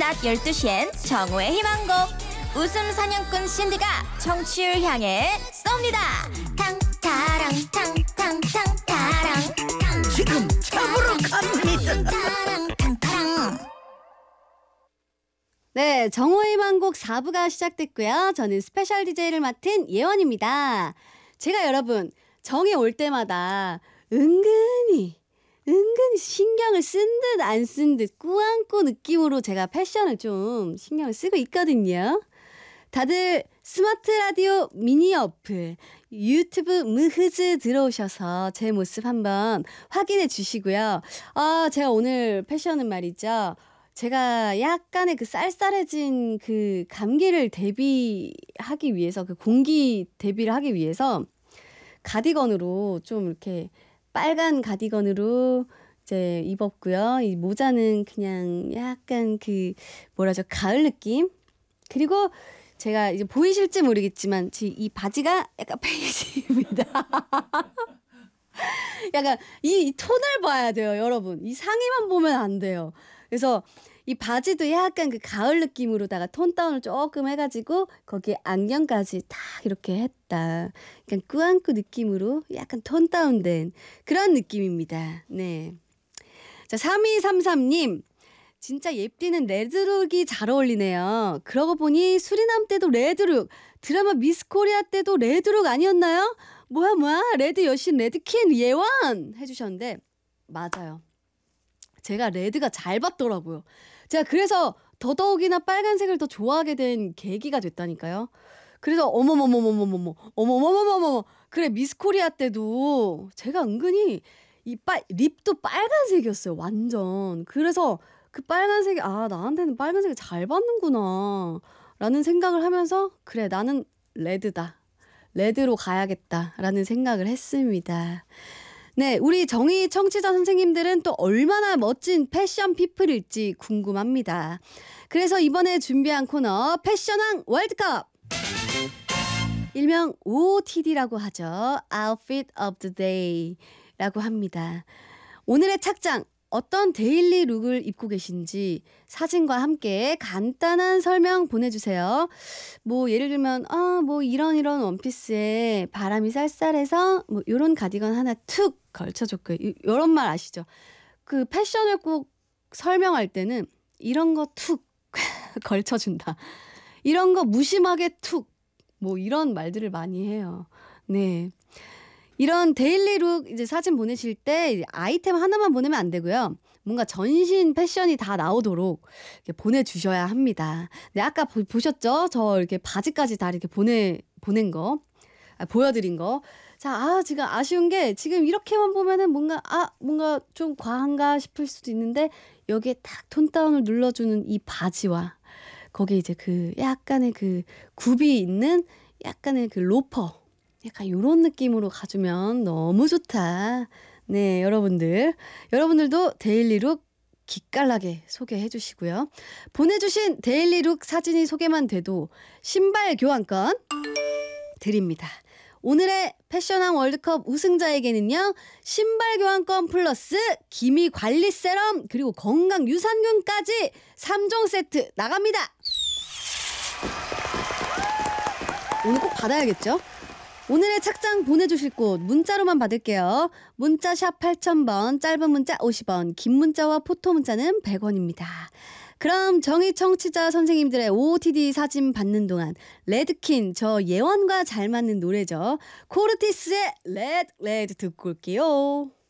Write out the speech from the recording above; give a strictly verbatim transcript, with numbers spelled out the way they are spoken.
낮 열두 시엔 정오의 희망곡 웃음 사냥꾼 신디가 청취율 향해 쏩니다. 탕타랑 탕탕탕 타랑 지금 잡으러 갑니다. 타랑 탕타랑. 네, 정오의 희망곡 사 부가 시작됐고요. 저는 스페셜 디제이를 맡은 예원입니다. 제가 여러분 정이 올 때마다 은근히 은근히 신경을 쓴 듯 안 쓴 듯 꾸안꾸 느낌으로 제가 패션을 좀 신경을 쓰고 있거든요. 다들 스마트 라디오 미니 어플 유튜브 무흐즈 들어오셔서 제 모습 한번 확인해 주시고요. 아, 제가 오늘 패션은 말이죠. 제가 약간의 그 쌀쌀해진 그 감기를 대비하기 위해서, 그 공기 대비를 하기 위해서 가디건으로 좀 이렇게 빨간 가디건으로 이제 입었고요. 이 모자는 그냥 약간 그 뭐라죠, 가을 느낌. 그리고 제가 이제 보이실지 모르겠지만 이 바지가 약간 베이지입니다. 약간 이, 이 톤을 봐야 돼요, 여러분. 이 상의만 보면 안 돼요. 그래서 이 바지도 약간 그 가을 느낌으로다가 톤 다운을 조금 해가지고 거기에 안경까지 딱 이렇게 했다. 약간 꾸안꾸 느낌으로 약간 톤 다운된 그런 느낌입니다. 네. 자, 삼이삼삼 님. 진짜 예삐는 레드룩이 잘 어울리네요. 그러고 보니 수리남 때도 레드룩, 드라마 미스코리아 때도 레드룩 아니었나요? 뭐야 뭐야 레드 여신 레드퀸 예원 해주셨는데 맞아요. 제가 레드가 잘 받더라고요. 제가 그래서 더더욱이나 빨간색을 더 좋아하게 된 계기가 됐다니까요. 그래서 어머머머머머머머 어머머머머머 그래 미스코리아 때도 제가 은근히 이 빨 립도 빨간색이었어요. 완전. 그래서 그 빨간색이 아 나한테는 빨간색이 잘 받는구나 라는 생각을 하면서 그래 나는 레드다. 레드로 가야겠다라는 생각을 했습니다. 네, 우리 정의 청취자 선생님들은 또 얼마나 멋진 패션 피플일지 궁금합니다. 그래서 이번에 준비한 코너 패션왕 월드컵! 일명 오오티디라고 하죠. Outfit of the Day라고 합니다. 오늘의 착장, 어떤 데일리 룩을 입고 계신지 사진과 함께 간단한 설명 보내주세요. 뭐 예를 들면 아, 뭐 이런 이런 원피스에 바람이 쌀쌀해서 뭐 이런 가디건 하나 툭 걸쳐줬고요. 이런 말 아시죠? 그 패션을 꼭 설명할 때는 이런 거 툭 걸쳐준다. 이런 거 무심하게 툭 뭐 이런 말들을 많이 해요. 네. 이런 데일리 룩 이제 사진 보내실 때 아이템 하나만 보내면 안 되고요. 뭔가 전신 패션이 다 나오도록 이렇게 보내주셔야 합니다. 네, 아까 보, 보셨죠? 저 이렇게 바지까지 다 이렇게 보내, 보낸 거. 아, 보여드린 거. 자, 아, 지금 아쉬운 게 지금 이렇게만 보면은 뭔가, 아, 뭔가 좀 과한가 싶을 수도 있는데 여기에 딱 톤 다운을 눌러주는 이 바지와 거기에 이제 그 약간의 그 굽이 있는 약간의 그 로퍼. 약간 이런 느낌으로 가주면 너무 좋다. 네, 여러분들. 여러분들도 데일리룩 기깔나게 소개해 주시고요. 보내주신 데일리룩 사진이 소개만 돼도 신발 교환권 드립니다. 오늘의 패션왕 월드컵 우승자에게는요. 신발 교환권 플러스 기미 관리 세럼 그리고 건강 유산균까지 삼 종 세트 나갑니다. 오늘 꼭 받아야겠죠? 오늘의 착장 보내주실 곳 문자로만 받을게요. 문자 샵 팔천 번, 짧은 문자 오십 원, 긴 문자와 포토 문자는 백 원입니다. 그럼 정의 청취자 선생님들의 오오티디 사진 받는 동안 레드퀸 저 예원과 잘 맞는 노래죠. 코르티스의 레드 레드 듣고 올게요.